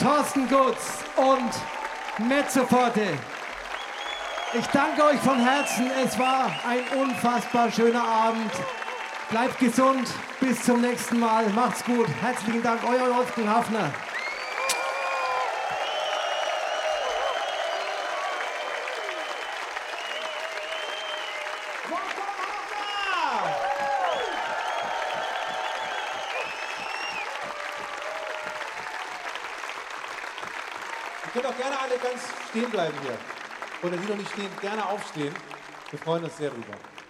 Thorsten Gutz und Mezzoforte. Ich danke euch von Herzen. Es war ein unfassbar schöner Abend. Bleibt gesund. Bis zum nächsten Mal. Macht's gut. Herzlichen Dank. Euer Wolfgang Hafner. Ihr könnt auch gerne alle ganz stehen bleiben hier. Oder die noch nicht stehen, gerne aufstehen. Wir freuen uns sehr drüber.